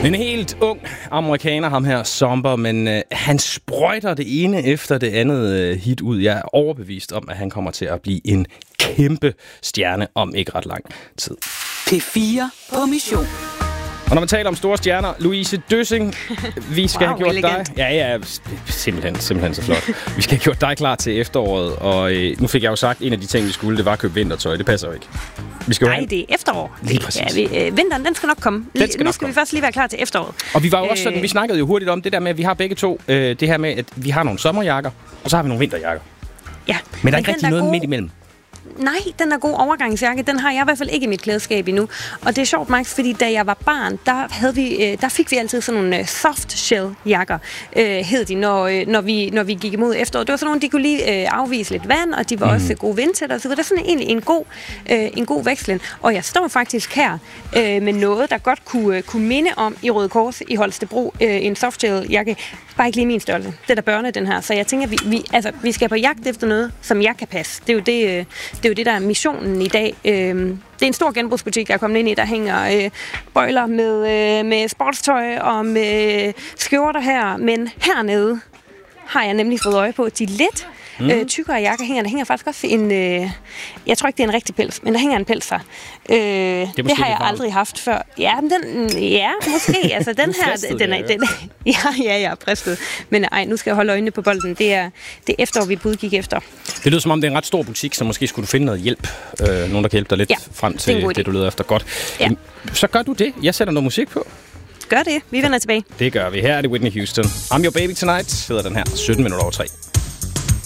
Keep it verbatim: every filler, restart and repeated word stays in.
En helt ung amerikaner, ham her, Somber, men øh, han sprøjter det ene efter det andet øh, hit ud. Jeg er overbevist om, at han kommer til at blive en kæmpe stjerne om ikke ret lang tid. P fire på mission. Og når man taler om store stjerner, Louise Døssing, vi skal wow, have gjort elegant. dig... Ja, ja, simpelthen, simpelthen så flot. Vi skal have gjort dig klar til efteråret, og øh, nu fik jeg jo sagt, en af de ting, vi skulle, det var at købe vintertøj. Det passer jo ikke. Vi skal jo Nej, have... det er efterår. Lige præcis. Ja, vi, øh, vinteren, den skal nok komme. Den skal nu nok skal komme. vi først lige være klar til efteråret. Og vi var jo også sådan, vi snakkede jo hurtigt om det der med, at vi har begge to, øh, det her med, at vi har nogle sommerjakker, og så har vi nogle vinterjakker. Ja. Men der er ikke rigtig noget god... midt imellem. Nej, den er god overgangsjakke, den har jeg i hvert fald ikke i mit klædeskab endnu. Og det er sjovt, Max, fordi da jeg var barn, der, havde vi, der fik vi altid sådan nogle soft shell jakker, øh, hed de, når, når, vi, når vi gik imod efteråret. Det var sådan nogle, de kunne lige øh, afvise lidt vand, og de var mm. også gode vindtætter, så det var sådan egentlig en god, øh, en god vekslen. Og jeg står faktisk her øh, med noget, der godt kunne, øh, kunne minde om i Røde Kors i Holstebro, øh, en soft shell jakke. Bare ikke lige min størrelse. Det er der børne, den her. Så jeg tænker, vi, vi, altså, vi skal på jagt efter noget, som jeg kan passe. Det er jo det, øh, det, er jo det der er missionen i dag. Øh, det er en stor genbrugsbutik, jeg er kommet ind i. Der hænger øh, bøjler med, øh, med sportstøj og med skjorter her. Men hernede har jeg nemlig fået øje på, at de lidt mm. øh, tykkere jakker hænger. Der hænger faktisk også en... Øh, jeg tror ikke, det er en rigtig pels, men der hænger en pels her. Øh, det, det har jeg aldrig haft før. Ja, men den, ja måske. Altså, den her... Fristet, den er, den, ja, ja, jeg er fristet. Men ej, nu skal jeg holde øjnene på bolden. Det er, det er efterår, vi budgik efter. Det lyder som om, det er en ret stor butik, så måske skulle du finde noget hjælp. Øh, nogen, der kan hjælpe dig lidt ja, frem til det, det, du leder efter. Godt. Ja. Så gør du det. Jeg sætter noget musik på. Gør det. Vi vender tilbage. Det gør vi. Her er det Whitney Houston. I'm Your Baby Tonight hedder den her. sytten minutter over tre.